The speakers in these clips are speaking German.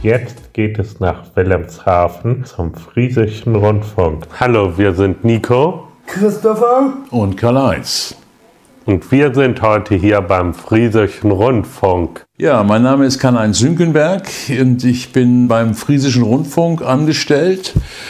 Jetzt geht es nach Wilhelmshaven zum Friesischen Rundfunk. Hallo, wir sind Nico, Christopher und Karl-Heinz. Und wir sind heute hier beim Friesischen Rundfunk. Ja, mein Name ist Karl-Heinz Sünkenberg und ich bin beim Friesischen Rundfunk angestellt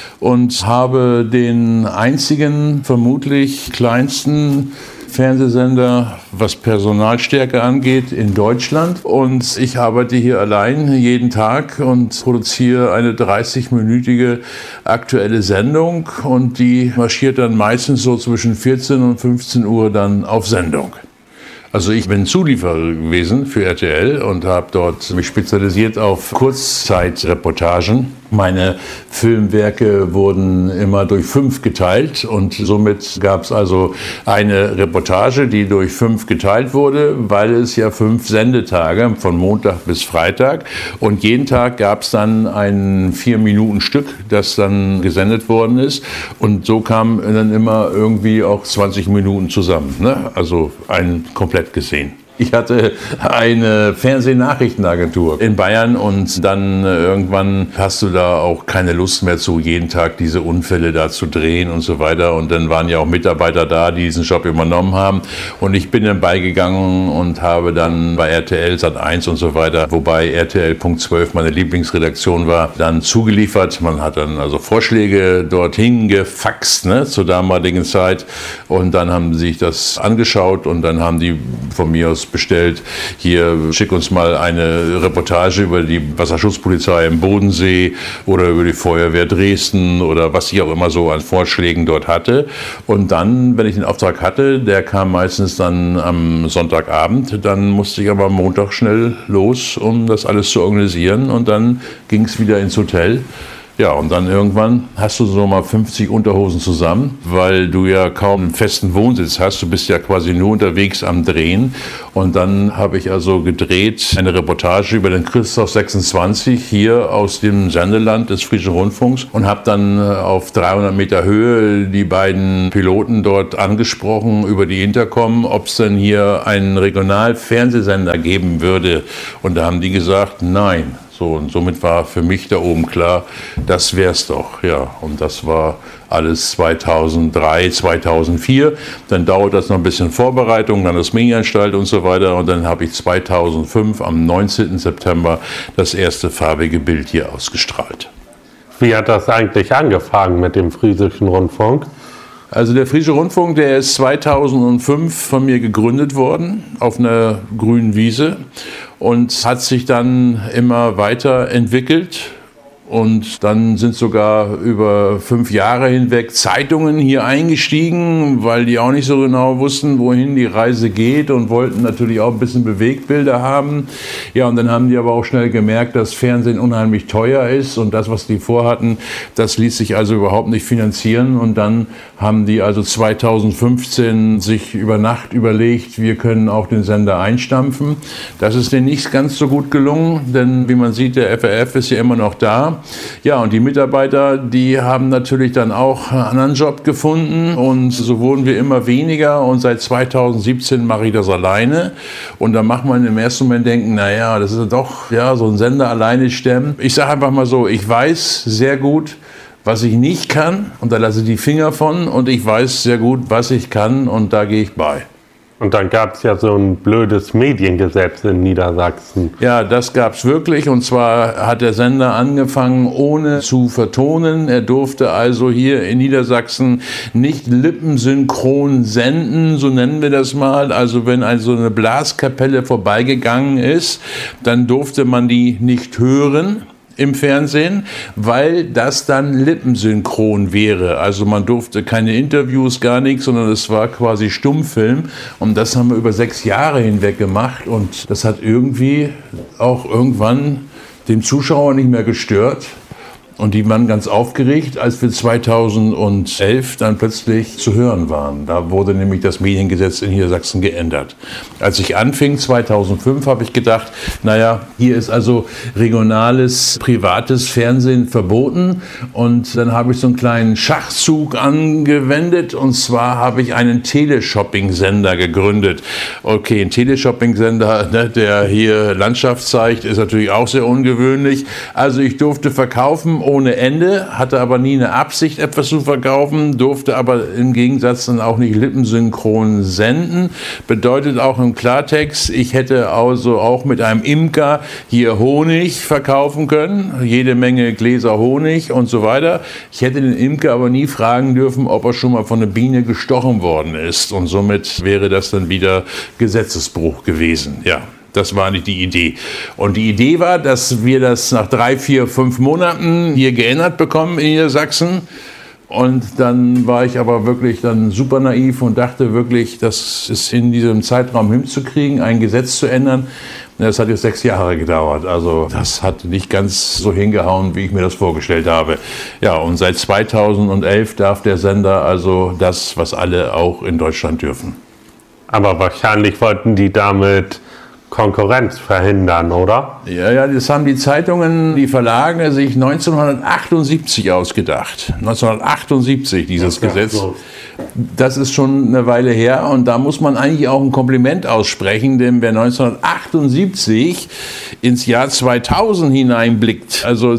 und habe den einzigen, vermutlich kleinsten Fernsehsender, was Personalstärke angeht, in Deutschland. Und ich arbeite hier allein jeden Tag und produziere eine 30-minütige aktuelle Sendung. Und die marschiert dann meistens so zwischen 14 und 15 Uhr dann auf Sendung. Also ich bin Zulieferer gewesen für RTL und habe dort mich spezialisiert auf Kurzzeitreportagen. Meine Filmwerke wurden immer durch 5 geteilt und somit gab es also eine Reportage, die durch 5 geteilt wurde, weil es ja 5 Sendetage von Montag bis Freitag und jeden Tag gab es dann ein 4-Minuten-Stück, das dann gesendet worden ist und so kamen dann immer irgendwie auch 20 Minuten zusammen, ne? Also ein komplett gesehen. Ich hatte eine Fernsehnachrichtenagentur in Bayern und dann irgendwann hast du da auch keine Lust mehr zu, jeden Tag diese Unfälle da zu drehen und so weiter. Und dann waren ja auch Mitarbeiter da, die diesen Job übernommen haben. Und ich bin dann beigegangen und habe dann bei RTL Sat.1 und so weiter, wobei RTL Punkt 12 meine Lieblingsredaktion war, dann zugeliefert. Man hat dann also Vorschläge dorthin gefaxt, ne, zur damaligen Zeit. Und dann haben sie sich das angeschaut und dann haben die von mir aus bestellt, hier schick uns mal eine Reportage über die Wasserschutzpolizei im Bodensee oder über die Feuerwehr Dresden oder was ich auch immer so an Vorschlägen dort hatte. Und dann, wenn ich den Auftrag hatte, der kam meistens dann am Sonntagabend, dann musste ich aber am Montag schnell los, um das alles zu organisieren und dann ging es wieder ins Hotel. Ja, und dann irgendwann hast du so mal 50 Unterhosen zusammen, weil du ja kaum einen festen Wohnsitz hast. Du bist ja quasi nur unterwegs am Drehen. Und dann habe ich also gedreht eine Reportage über den Christoph 26 hier aus dem Sendeland des Friesischen Rundfunks und habe dann auf 300 Meter Höhe die beiden Piloten dort angesprochen über die Intercom, ob es denn hier einen Regionalfernsehsender geben würde. Und da haben die gesagt, nein. So, und somit war für mich da oben klar, das wär's doch. Ja, und das war alles 2003, 2004. Dann dauert das noch ein bisschen Vorbereitung, dann das Medienanstalt und so weiter. Und dann habe ich 2005 am 19. September das erste farbige Bild hier ausgestrahlt. Wie hat das eigentlich angefangen mit dem Friesischen Rundfunk? Also der Friesische Rundfunk, der ist 2005 von mir gegründet worden, auf einer grünen Wiese und hat sich dann immer weiterentwickelt. Und dann sind sogar über 5 Jahre hinweg Zeitungen hier eingestiegen, weil die auch nicht so genau wussten, wohin die Reise geht und wollten natürlich auch ein bisschen Bewegtbilder haben. Ja, und dann haben die aber auch schnell gemerkt, dass Fernsehen unheimlich teuer ist und das, was die vorhatten, das ließ sich also überhaupt nicht finanzieren. Und dann haben die also 2015 sich über Nacht überlegt, wir können auch den Sender einstampfen. Das ist denen nicht ganz so gut gelungen, denn wie man sieht, der FRF ist ja immer noch da. Ja, und die Mitarbeiter, die haben natürlich dann auch einen anderen Job gefunden und so wurden wir immer weniger und seit 2017 mache ich das alleine und da macht man im ersten Moment denken, naja, das ist doch ja, so ein Sender alleine stemmen. Ich sage einfach mal so, ich weiß sehr gut, was ich nicht kann und da lasse ich die Finger von und ich weiß sehr gut, was ich kann und da gehe ich bei. Und dann gab es ja so ein blödes Mediengesetz in Niedersachsen. Ja, das gab es wirklich. Und zwar hat der Sender angefangen, ohne zu vertonen. Er durfte also hier in Niedersachsen nicht lippensynchron senden, so nennen wir das mal. Also wenn also eine Blaskapelle vorbeigegangen ist, dann durfte man die nicht hören im Fernsehen, weil das dann lippensynchron wäre. Also man durfte keine Interviews, gar nichts, sondern es war quasi Stummfilm. Und das haben wir über 6 Jahre hinweg gemacht. Und das hat irgendwie auch irgendwann den Zuschauer nicht mehr gestört. Und die waren ganz aufgeregt, als wir 2011 dann plötzlich zu hören waren. Da wurde nämlich das Mediengesetz in Niedersachsen geändert. Als ich anfing, 2005, habe ich gedacht, naja, hier ist also regionales, privates Fernsehen verboten. Und dann habe ich so einen kleinen Schachzug angewendet. Und zwar habe ich einen Teleshopping-Sender gegründet. Okay, ein Teleshopping-Sender, ne, der hier Landschaft zeigt, ist natürlich auch sehr ungewöhnlich. Also ich durfte verkaufen ohne Ende, hatte aber nie eine Absicht, etwas zu verkaufen, durfte aber im Gegensatz dann auch nicht lippensynchron senden. Bedeutet auch im Klartext, ich hätte also auch mit einem Imker hier Honig verkaufen können, jede Menge Gläser Honig und so weiter. Ich hätte den Imker aber nie fragen dürfen, ob er schon mal von einer Biene gestochen worden ist. Und somit wäre das dann wieder Gesetzesbruch gewesen. Ja. Das war nicht die Idee. Und die Idee war, dass wir das nach 3, 4, 5 Monaten hier geändert bekommen in Niedersachsen. Und dann war ich aber wirklich dann super naiv und dachte wirklich, das ist in diesem Zeitraum hinzukriegen, ein Gesetz zu ändern. Das hat jetzt 6 Jahre gedauert. Also das hat nicht ganz so hingehauen, wie ich mir das vorgestellt habe. Ja, und seit 2011 darf der Sender also das, was alle auch in Deutschland dürfen. Aber wahrscheinlich wollten die damit Konkurrenz verhindern, oder? Ja, das haben die Zeitungen, die Verlage sich 1978 ausgedacht. 1978 dieses Gesetz. Das ist schon eine Weile her und da muss man eigentlich auch ein Kompliment aussprechen, denn wer 1978 ins Jahr 2000 hineinblickt, also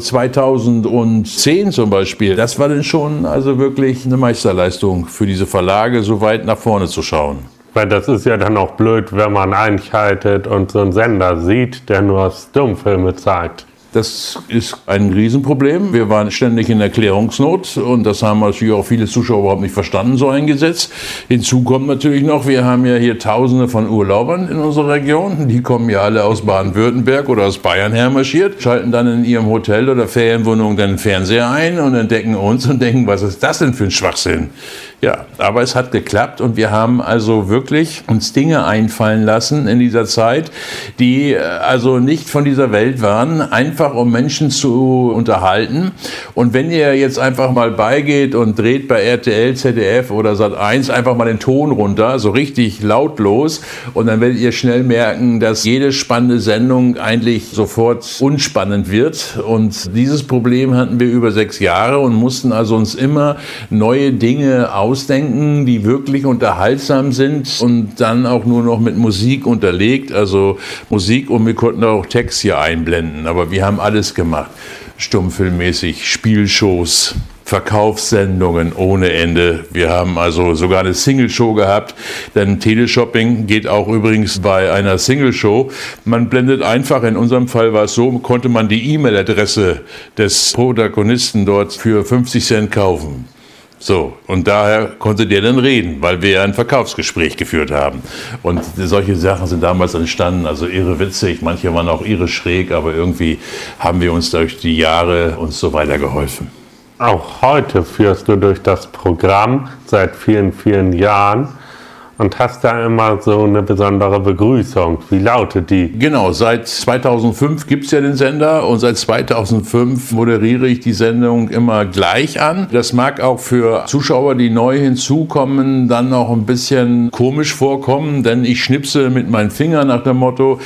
2010 zum Beispiel, das war dann schon also wirklich eine Meisterleistung für diese Verlage, so weit nach vorne zu schauen. Weil das ist ja dann auch blöd, wenn man einschaltet und so einen Sender sieht, der nur Stummfilme zeigt. Das ist ein Riesenproblem. Wir waren ständig in Erklärungsnot und das haben natürlich auch viele Zuschauer überhaupt nicht verstanden, so ein Gesetz. Hinzu kommt natürlich noch, wir haben ja hier Tausende von Urlaubern in unserer Region. Die kommen ja alle aus Baden-Württemberg oder aus Bayern hermarschiert, schalten dann in ihrem Hotel oder Ferienwohnung den Fernseher ein und entdecken uns und denken, was ist das denn für ein Schwachsinn? Ja, aber es hat geklappt und wir haben also wirklich uns Dinge einfallen lassen in dieser Zeit, die also nicht von dieser Welt waren, einfach um Menschen zu unterhalten. Und wenn ihr jetzt einfach mal beigeht und dreht bei RTL, ZDF oder Sat.1 einfach mal den Ton runter, so richtig lautlos, und dann werdet ihr schnell merken, dass jede spannende Sendung eigentlich sofort unspannend wird. Und dieses Problem hatten wir über 6 Jahre und mussten also uns immer neue Dinge ausdenken, die wirklich unterhaltsam sind und dann auch nur noch mit Musik unterlegt, also Musik, und wir konnten auch Text hier einblenden, aber wir haben alles gemacht, stummfilmmäßig, Spielshows, Verkaufssendungen ohne Ende. Wir haben also sogar eine Single-Show gehabt, denn Teleshopping geht auch übrigens bei einer Single-Show. Man blendet einfach, in unserem Fall war es so, konnte man die E-Mail-Adresse des Protagonisten dort für 50 Cent kaufen. So, und daher konnte der dann reden, weil wir ja ein Verkaufsgespräch geführt haben. Und solche Sachen sind damals entstanden, also irre witzig, manche waren auch irre schräg, aber irgendwie haben wir uns durch die Jahre uns so weitergeholfen. Auch heute führst du durch das Programm seit vielen, vielen Jahren und hast da immer so eine besondere Begrüßung. Wie lautet die? Genau, seit 2005 gibt es ja den Sender und seit 2005 moderiere ich die Sendung immer gleich an. Das mag auch für Zuschauer, die neu hinzukommen, dann noch ein bisschen komisch vorkommen, denn ich schnipse mit meinen Fingern nach dem Motto,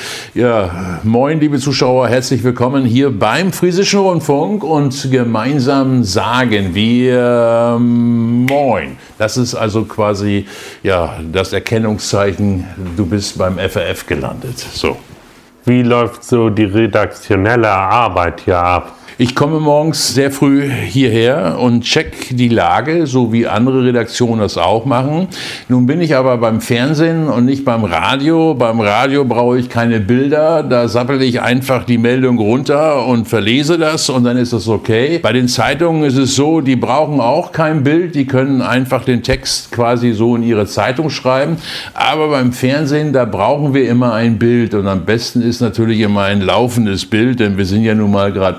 ja, moin liebe Zuschauer, herzlich willkommen hier beim Friesischen Rundfunk, und gemeinsam sagen wir moin. Das ist also quasi, ja, das Erkennungszeichen, du bist beim FRF gelandet. So. Wie läuft so die redaktionelle Arbeit hier ab? Ich komme morgens sehr früh hierher und check die Lage, so wie andere Redaktionen das auch machen. Nun bin ich aber beim Fernsehen und nicht beim Radio. Beim Radio brauche ich keine Bilder, da sappel ich einfach die Meldung runter und verlese das und dann ist das okay. Bei den Zeitungen ist es so, die brauchen auch kein Bild, die können einfach den Text quasi so in ihre Zeitung schreiben. Aber beim Fernsehen, da brauchen wir immer ein Bild und am besten ist natürlich immer ein laufendes Bild, denn wir sind ja nun mal gerade beim Fernsehen.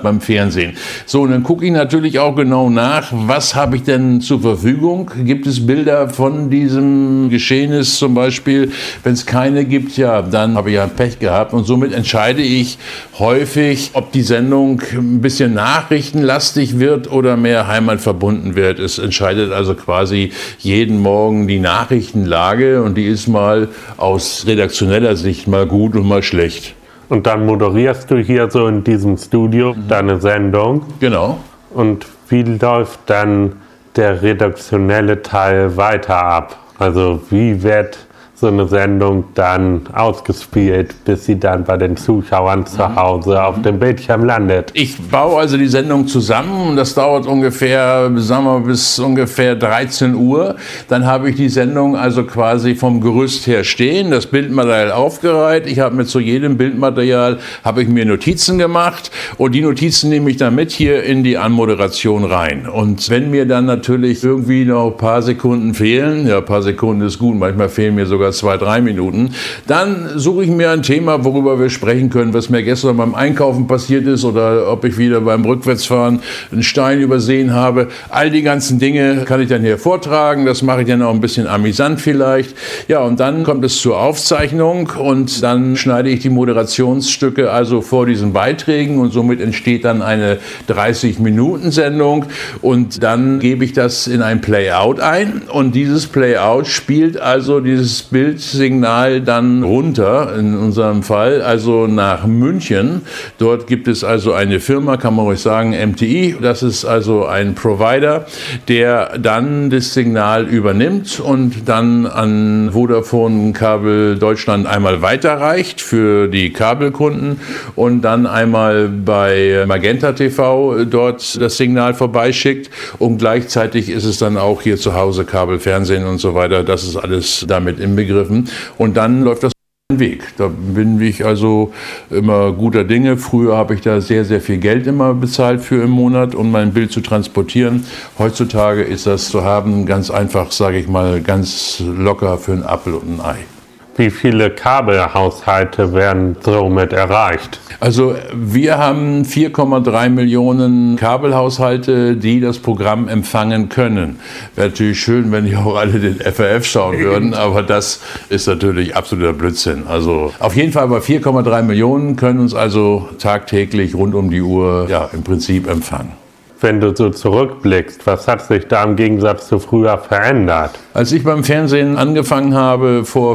Fernsehen. So, und dann gucke ich natürlich auch genau nach, was habe ich denn zur Verfügung? Gibt es Bilder von diesem Geschehnis zum Beispiel? Wenn es keine gibt, ja, dann habe ich ja Pech gehabt. Und somit entscheide ich häufig, ob die Sendung ein bisschen nachrichtenlastig wird oder mehr heimatverbunden wird. Es entscheidet also quasi jeden Morgen die Nachrichtenlage und die ist mal aus redaktioneller Sicht mal gut und mal schlecht. Und dann moderierst du hier so in diesem Studio deine Sendung. Genau. Und wie läuft dann der redaktionelle Teil weiter ab? Also wie wird so eine Sendung dann ausgespielt, bis sie dann bei den Zuschauern zu Hause auf dem Bildschirm landet? Ich baue also die Sendung zusammen und das dauert ungefähr, sagen wir, bis ungefähr 13 Uhr. Dann habe ich die Sendung also quasi vom Gerüst her stehen, das Bildmaterial aufgereiht. Ich habe mir zu jedem Bildmaterial habe ich mir Notizen gemacht und die Notizen nehme ich dann mit hier in die Anmoderation rein. Und wenn mir dann natürlich irgendwie noch ein paar Sekunden fehlen, ja, ein paar Sekunden ist gut, manchmal fehlen mir sogar 2-3 Minuten, dann suche ich mir ein Thema, worüber wir sprechen können, was mir gestern beim Einkaufen passiert ist oder ob ich wieder beim Rückwärtsfahren einen Stein übersehen habe. All die ganzen Dinge kann ich dann hier vortragen, das mache ich dann auch ein bisschen amüsant vielleicht. Ja, und dann kommt es zur Aufzeichnung und dann schneide ich die Moderationsstücke also vor diesen Beiträgen und somit entsteht dann eine 30-Minuten-Sendung und dann gebe ich das in ein Playout ein und dieses Playout spielt also dieses Bildsignal dann runter, in unserem Fall, also nach München. Dort gibt es also eine Firma, kann man ruhig sagen, MTI. Das ist also ein Provider, der dann das Signal übernimmt und dann an Vodafone Kabel Deutschland einmal weiterreicht für die Kabelkunden und dann einmal bei Magenta TV dort das Signal vorbeischickt und gleichzeitig ist es dann auch hier zu Hause Kabelfernsehen und so weiter. Das ist alles damit im Begriffen. Und dann läuft das Weg. Da bin ich also immer guter Dinge. Früher habe ich da sehr, sehr viel Geld immer bezahlt für im Monat, um mein Bild zu transportieren. Heutzutage ist das zu haben ganz einfach, sage ich mal, ganz locker für einen Apfel und ein Ei. Wie viele Kabelhaushalte werden somit erreicht? Also wir haben 4,3 Millionen Kabelhaushalte, die das Programm empfangen können. Wäre natürlich schön, wenn die auch alle den FRF schauen würden, aber das ist natürlich absoluter Blödsinn. Also auf jeden Fall bei 4,3 Millionen können uns also tagtäglich rund um die Uhr ja, im Prinzip empfangen. Wenn du so zurückblickst, was hat sich da im Gegensatz zu früher verändert? Als ich beim Fernsehen angefangen habe, vor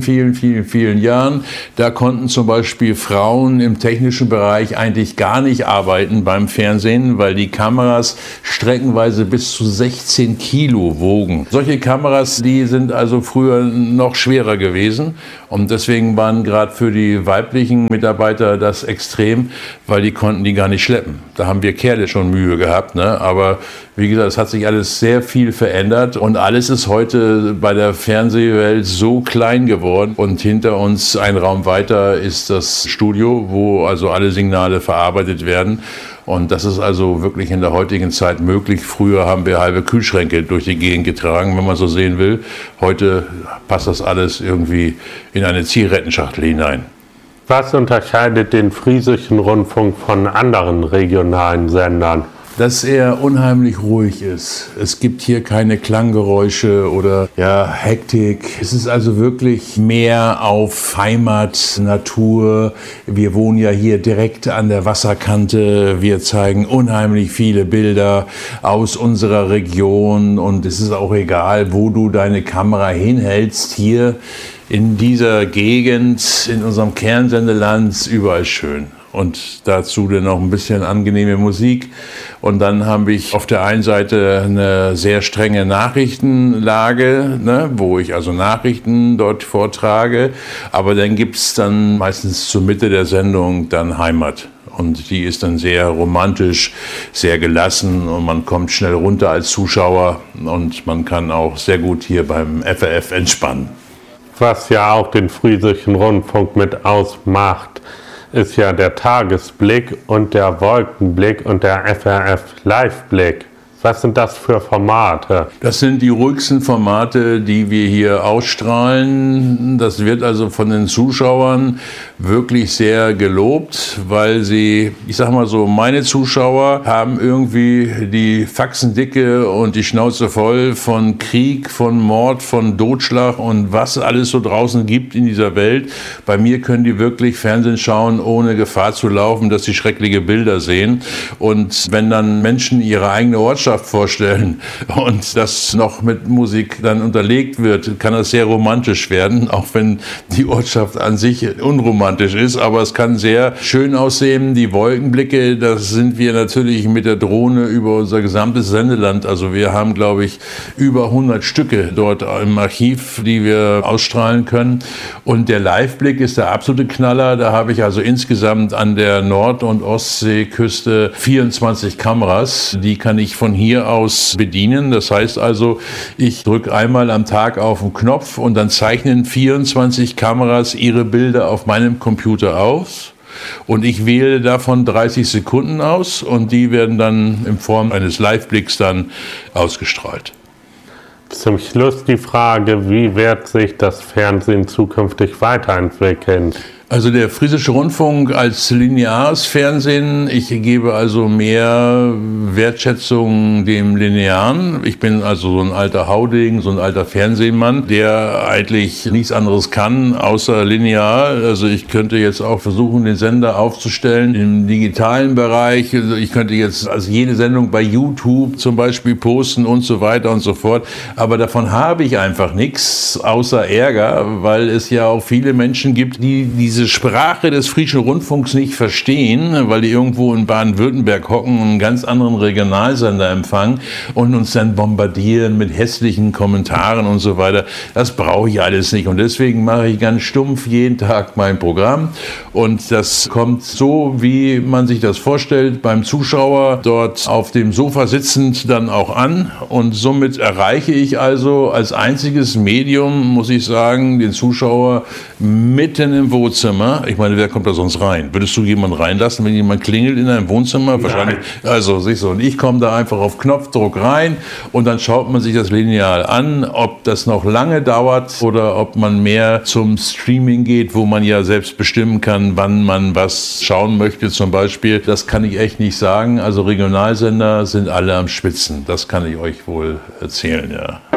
vielen Jahren, da konnten zum Beispiel Frauen im technischen Bereich eigentlich gar nicht arbeiten beim Fernsehen, weil die Kameras streckenweise bis zu 16 Kilo wogen. Solche Kameras, die sind also früher noch schwerer gewesen und deswegen waren gerade für die weiblichen Mitarbeiter das extrem, weil die konnten die gar nicht schleppen. Da haben wir Kerle schon Mühe gehabt, ne? Aber wie gesagt, es hat sich alles sehr viel verändert und alles ist heute bei der Fernsehwelt so klein geworden und hinter uns ein Raum weiter ist das Studio, wo also alle Signale verarbeitet werden und das ist also wirklich in der heutigen Zeit möglich. Früher haben wir halbe Kühlschränke durch die Gegend getragen, wenn man so sehen will. Heute passt das alles irgendwie in eine Zigarettenschachtel hinein. Was unterscheidet den Friesischen Rundfunk von anderen regionalen Sendern? Dass er unheimlich ruhig ist. Es gibt hier keine Klanggeräusche oder ja, Hektik. Es ist also wirklich mehr auf Heimat, Natur. Wir wohnen ja hier direkt an der Wasserkante. Wir zeigen unheimlich viele Bilder aus unserer Region und es ist auch egal, wo du deine Kamera hinhältst. Hier in dieser Gegend, in unserem Kernsendeland, überall schön. Und dazu dann noch ein bisschen angenehme Musik. Und dann habe ich auf der einen Seite eine sehr strenge Nachrichtenlage, ne, wo ich also Nachrichten dort vortrage. Aber dann gibt es dann meistens zur Mitte der Sendung dann Heimat. Und die ist dann sehr romantisch, sehr gelassen und man kommt schnell runter als Zuschauer. Und man kann auch sehr gut hier beim FRF entspannen. Was ja auch den Friesischen Rundfunk mit ausmacht, ist ja der Tagesblick und der Wolkenblick und der FRF Liveblick. Was sind das für Formate? Das sind die ruhigsten Formate, die wir hier ausstrahlen. Das wird also von den Zuschauern wirklich sehr gelobt, weil sie, ich sag mal so, meine Zuschauer haben irgendwie die Faxendicke und die Schnauze voll von Krieg, von Mord, von Totschlag und was alles so draußen gibt in dieser Welt. Bei mir können die wirklich Fernsehen schauen, ohne Gefahr zu laufen, dass sie schreckliche Bilder sehen. Und wenn dann Menschen ihre eigene Ortschaft vorstellen und das noch mit Musik dann unterlegt wird, kann das sehr romantisch werden, auch wenn die Ortschaft an sich unromantisch ist, aber es kann sehr schön aussehen. Die Wolkenblicke, das sind wir natürlich mit der Drohne über unser gesamtes Sendeland, also wir haben, glaube ich, über 100 Stücke dort im Archiv, die wir ausstrahlen können, und der Liveblick ist der absolute Knaller. Da habe ich also insgesamt an der Nord- und Ostseeküste 24 Kameras, die kann ich von hier aus bedienen. Das heißt also, ich drücke einmal am Tag auf den Knopf und dann zeichnen 24 Kameras ihre Bilder auf meinem Computer aus. Und ich wähle davon 30 Sekunden aus und die werden dann in Form eines Liveblicks dann ausgestrahlt. Zum Schluss die Frage, wie wird sich das Fernsehen zukünftig weiterentwickeln? Also der Friesische Rundfunk als lineares Fernsehen, ich gebe also mehr Wertschätzung dem Linearen. Ich bin also so ein alter Haudegen, so ein alter Fernsehmann, der eigentlich nichts anderes kann, außer linear. Also ich könnte jetzt auch versuchen, den Sender aufzustellen im digitalen Bereich. Also ich könnte jetzt also jede Sendung bei YouTube zum Beispiel posten und so weiter und so fort. Aber davon habe ich einfach nichts, außer Ärger, weil es ja auch viele Menschen gibt, die diese Sprache des Friesischen Rundfunks nicht verstehen, weil die irgendwo in Baden-Württemberg hocken und einen ganz anderen Regionalsender empfangen und uns dann bombardieren mit hässlichen Kommentaren und so weiter. Das brauche ich alles nicht und deswegen mache ich ganz stumpf jeden Tag mein Programm und das kommt so, wie man sich das vorstellt, beim Zuschauer dort auf dem Sofa sitzend dann auch an und somit erreiche ich also als einziges Medium, muss ich sagen, den Zuschauer mitten im Wohnzimmer. Ich meine, wer kommt da sonst rein? Würdest du jemanden reinlassen, wenn jemand klingelt in deinem Wohnzimmer? Nein. Wahrscheinlich. Also, siehst du, und ich komme da einfach auf Knopfdruck rein und dann schaut man sich das Lineal an, ob das noch lange dauert oder ob man mehr zum Streaming geht, wo man ja selbst bestimmen kann, wann man was schauen möchte zum Beispiel. Das kann ich echt nicht sagen. Also Regionalsender sind alle am Schwitzen. Das kann ich euch wohl erzählen, ja.